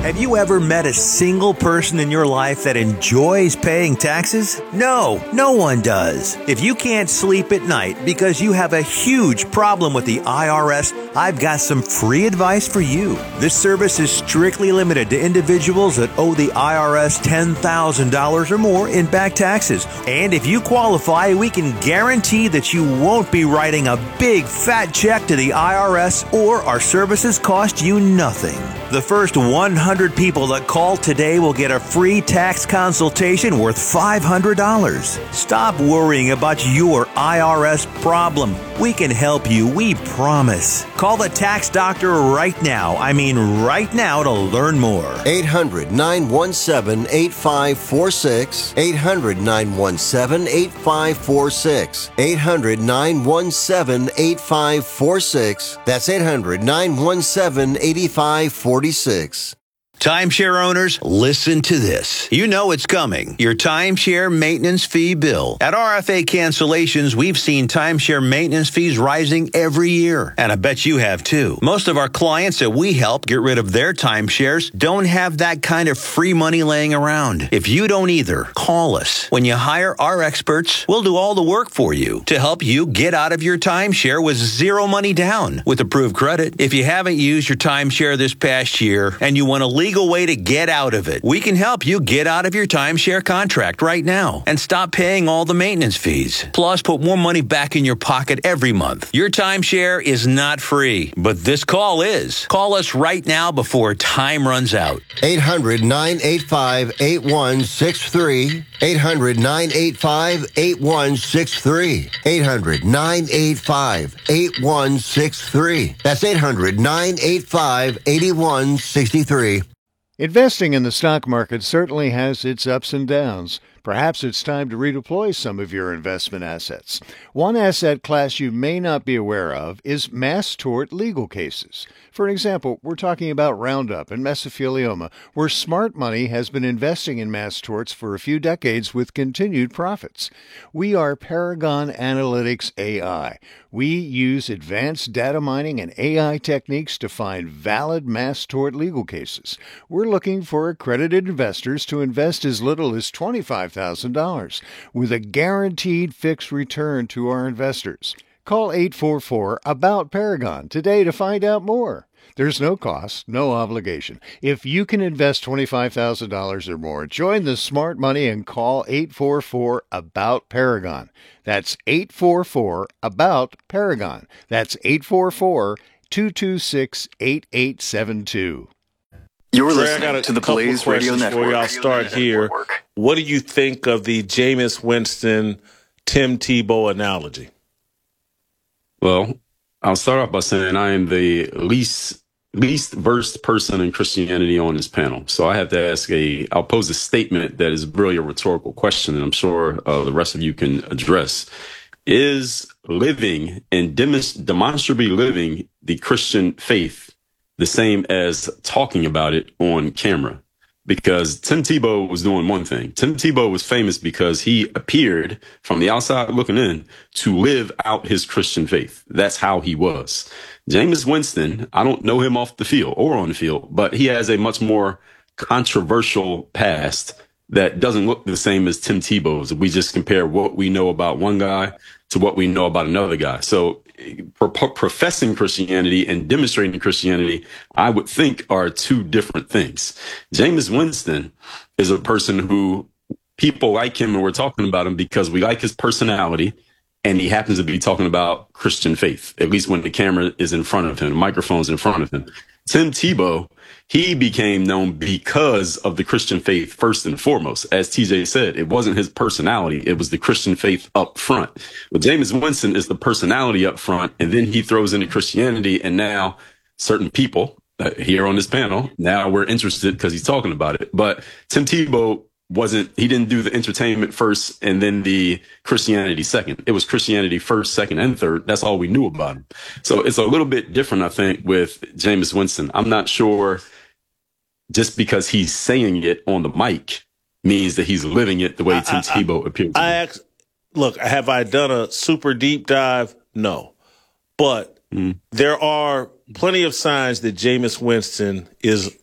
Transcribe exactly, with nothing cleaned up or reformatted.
Have you ever met a single person in your life that enjoys paying taxes? No, no one does. If you can't sleep at night because you have a huge problem with the I R S, I've got some free advice for you. This service is strictly limited to individuals that owe the I R S ten thousand dollars or more in back taxes. And if you qualify, we can guarantee that you won't be writing a big fat check to the I R S, or our services cost you nothing. The first one hundred people that call today will get a free tax consultation worth five hundred dollars. Stop worrying about your I R S problem. We can help you, we promise. Call the tax doctor right now. I mean right now to learn more. eight hundred, nine one seven, eight five four six. eight hundred, nine one seven, eight five four six. eight hundred, nine one seven, eight five four six. That's eight hundred, nine one seven, eight five four six. Timeshare owners, listen to this. You know it's coming. Your timeshare maintenance fee bill. At R F A Cancellations, we've seen timeshare maintenance fees rising every year. And I bet you have too. Most of our clients that we help get rid of their timeshares don't have that kind of free money laying around. If you don't either, call us. When you hire our experts, we'll do all the work for you to help you get out of your timeshare with zero money down with approved credit. If you haven't used your timeshare this past year and you want to leave way to get out of it, we can help you get out of your timeshare contract right now and stop paying all the maintenance fees. Plus, put more money back in your pocket every month. Your timeshare is not free, but this call is. Call us right now before time runs out. eight hundred, nine eight five, eight one six three. eight hundred, nine eight five, eight one six three. eight hundred, nine eight five, eight one six three. That's eight hundred, nine eight five, eight one six three. Investing in the stock market certainly has its ups and downs. Perhaps it's time to redeploy some of your investment assets. One asset class you may not be aware of is mass tort legal cases. For example, we're talking about Roundup and mesothelioma, where smart money has been investing in mass torts for a few decades with continued profits. We are Paragon Analytics A I. We use advanced data mining and A I techniques to find valid mass tort legal cases. We're looking for accredited investors to invest as little as twenty-five thousand dollars with a guaranteed fixed return to our investors. Call eight four four, ABOUT Paragon today to find out more. There's no cost, no obligation. If you can invest twenty-five thousand dollars or more, join the smart money and call eight four four, ABOUT Paragon. That's eight four four, ABOUT Paragon. That's eight four four, two two six, eight eight seven two. You're listening to the Blaze Radio Network. Before y'all start here, what do you think of the Jameis Winston, Tim Tebow analogy? Well, I'll start off by saying I am the least least versed person in Christianity on this panel. So I have to ask a, I'll pose a statement that is really a rhetorical question, and I'm sure uh, the rest of you can address. Is living and demonst- demonstrably living the Christian faith the same as talking about it on camera? Because Tim Tebow was doing one thing. Tim Tebow was famous because he appeared from the outside looking in to live out his Christian faith. That's how he was. Jameis Winston, I don't know him off the field or on the field, but he has a much more controversial past that doesn't look the same as Tim Tebow's. If we just compare what we know about one guy to what we know about another guy. So pro- professing Christianity and demonstrating Christianity, I would think, are two different things. Jameis Winston is a person who people like him, and we're talking about him because we like his personality, and he happens to be talking about Christian faith, at least when the camera is in front of him, the microphone's in front of him. Tim Tebow, he became known because of the Christian faith first and foremost. As T J said, it wasn't his personality. It was the Christian faith up front. Well, Jameis Winston is the personality up front, and then he throws in the Christianity, and now certain people uh, here on this panel, now we're interested because he's talking about it. But Tim Tebow wasn't, he didn't do the entertainment first and then the Christianity second. It was Christianity first, second, and third. That's all we knew about him. So it's a little bit different, I think, with Jameis Winston. I'm not sure just because he's saying it on the mic means that he's living it the way Tim I, Tebow appeared to I be. ask, look, have I done a super deep dive? No. But mm. there are plenty of signs that Jameis Winston is